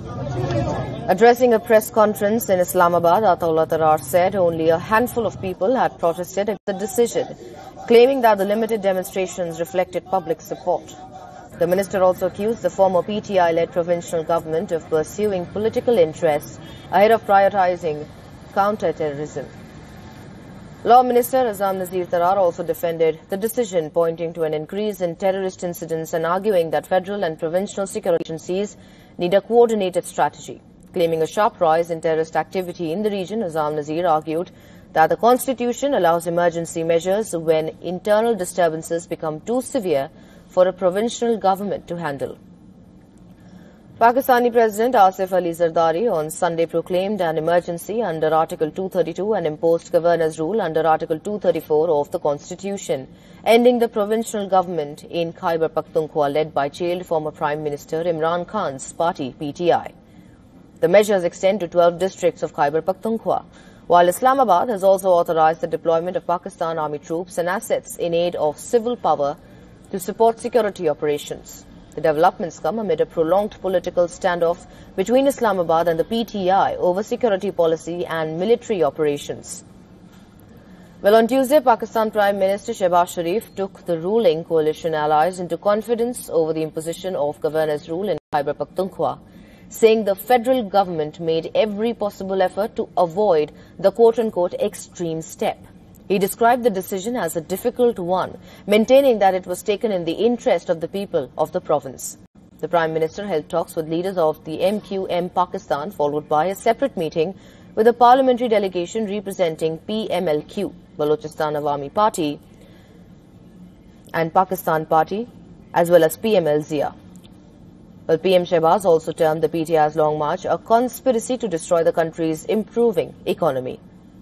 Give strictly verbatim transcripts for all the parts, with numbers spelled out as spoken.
Addressing a press conference in Islamabad, Ataullah Tarar said only a handful of people had protested against the decision, claiming that the limited demonstrations reflected public support. The minister also accused the former P T I-led provincial government of pursuing political interests ahead of prioritizing counter-terrorism. Law Minister Azam Nazir Tarar also defended the decision, pointing to an increase in terrorist incidents and arguing that federal and provincial security agencies need a coordinated strategy. Claiming a sharp rise in terrorist activity in the region, Azam Nazir argued that the constitution allows emergency measures when internal disturbances become too severe for a provincial government to handle. Pakistani President Asif Ali Zardari on Sunday proclaimed an emergency under Article two thirty-two and imposed governor's rule under Article two thirty-four of the Constitution, ending the provincial government in Khyber Pakhtunkhwa led by jailed former Prime Minister Imran Khan's party P T I. The measures extend to twelve districts of Khyber Pakhtunkhwa, while Islamabad has also authorized the deployment of Pakistan Army troops and assets in aid of civil power to support security operations. The developments come amid a prolonged political standoff between Islamabad and the P T I over security policy and military operations. Well, on Tuesday, Pakistan Prime Minister Shehbaz Sharif took the ruling coalition allies into confidence over the imposition of governor's rule in Khyber Pakhtunkhwa, saying the federal government made every possible effort to avoid the quote-unquote extreme step. He described the decision as a difficult one, maintaining that it was taken in the interest of the people of the province. The Prime Minister held talks with leaders of the M Q M Pakistan, followed by a separate meeting with a parliamentary delegation representing P M L Q, Balochistan Awami Party, and Pakistan Party, as well as P M L Zia. Well, P M Shehbaz also termed the P T I's Long March a conspiracy to destroy the country's improving economy.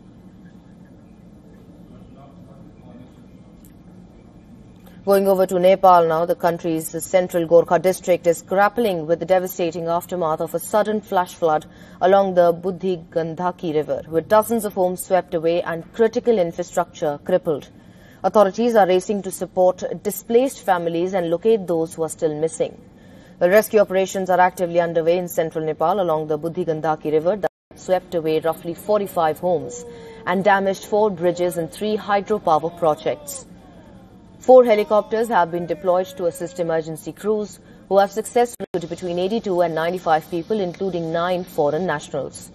Going over to Nepal now, the country's central Gorkha district is grappling with the devastating aftermath of a sudden flash flood along the Budhi Gandhaki River, with dozens of homes swept away and critical infrastructure crippled. Authorities are racing to support displaced families and locate those who are still missing. The rescue operations are actively underway in central Nepal along the Budhi Gandhaki River that swept away roughly forty-five homes and damaged four bridges and three hydropower projects. Four helicopters have been deployed to assist emergency crews, who have successfully rescued between eighty-two and ninety-five people, including nine foreign nationals.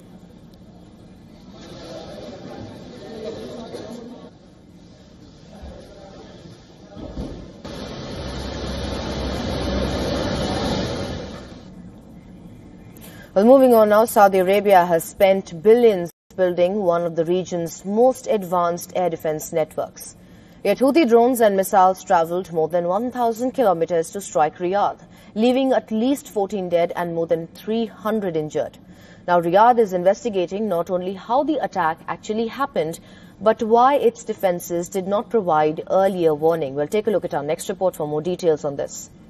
Well, moving on now, Saudi Arabia has spent billions building one of the region's most advanced air defense networks. Yet Houthi drones and missiles travelled more than one thousand kilometers to strike Riyadh, leaving at least fourteen dead and more than three hundred injured. Now, Riyadh is investigating not only how the attack actually happened, but why its defences did not provide earlier warning. We'll take a look at our next report for more details on this.